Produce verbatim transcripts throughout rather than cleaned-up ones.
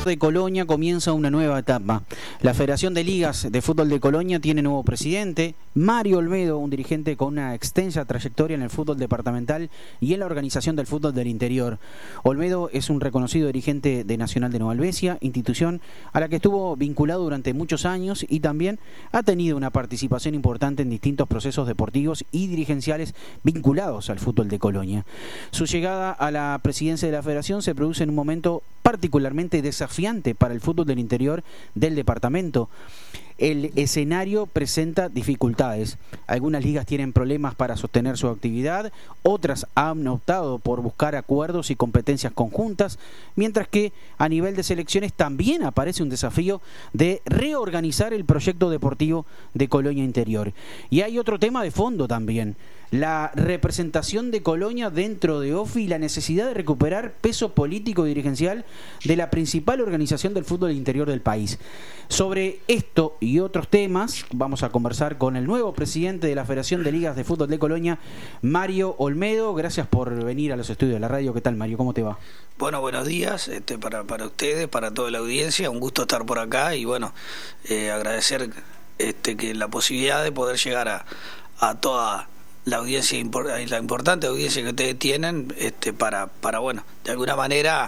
de Colonia comienza una nueva etapa. La Federación de Ligas de Fútbol de Colonia tiene nuevo presidente, Mario Olmedo, un dirigente con una extensa trayectoria en el fútbol departamental y en la organización del fútbol del interior. Olmedo es un reconocido dirigente de Nacional de Nueva Helvecia, institución a la que estuvo vinculado durante muchos años y también ha tenido una participación importante en distintos procesos deportivos y dirigenciales vinculados al fútbol de Colonia. Su llegada a la presidencia de la Federación se produce en un momento particularmente desafiante para el fútbol del interior del departamento. El escenario presenta dificultades. Algunas ligas tienen problemas para sostener su actividad, otras han optado por buscar acuerdos y competencias conjuntas, mientras que a nivel de selecciones también aparece un desafío de reorganizar el proyecto deportivo de Colonia Interior. Y hay otro tema de fondo también, la representación de Colonia dentro de O F I y la necesidad de recuperar peso político y dirigencial de la principal organización del fútbol interior del país. Sobre esto y otros temas vamos a conversar con el nuevo presidente de la Federación de Ligas de Fútbol de Colonia, Mario Olmedo. Gracias por venir a los estudios de la radio. ¿Qué tal, Mario? ¿Cómo te va? Bueno, buenos días este, para, para ustedes, para toda la audiencia. Un gusto estar por acá y bueno, eh, agradecer este, que la posibilidad de poder llegar a, a toda la audiencia, la importante audiencia que ustedes tienen, este, para, para bueno, de alguna manera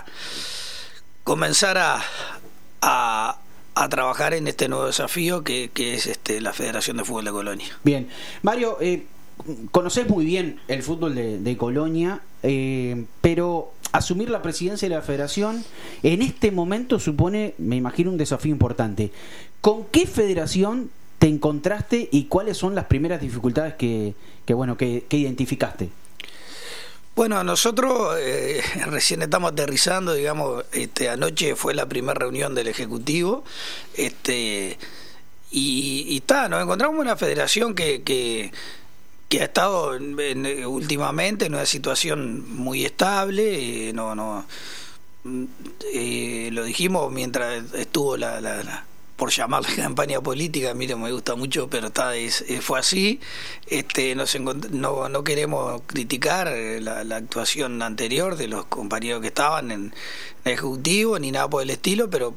comenzar a, a, a trabajar en este nuevo desafío que, que es este, la Federación de Fútbol de Colonia. Bien, Mario, eh, conocés muy bien el fútbol de, de Colonia, eh, pero asumir la presidencia de la Federación en este momento supone, me imagino, un desafío importante. ¿Con qué federación te encontraste y cuáles son las primeras dificultades que, que bueno que, que identificaste? Bueno, nosotros eh, recién estamos aterrizando, digamos, este, anoche fue la primera reunión del Ejecutivo, este, y, y está, nos encontramos en una federación que, que, que ha estado en, en, últimamente en una situación muy estable, eh, no, no, eh, lo dijimos mientras estuvo la, la, la por llamarla campaña política, mire, me gusta mucho, pero está, es, fue así. Este, nos no, no queremos criticar la, la actuación anterior de los compañeros que estaban en el Ejecutivo, ni nada por el estilo, pero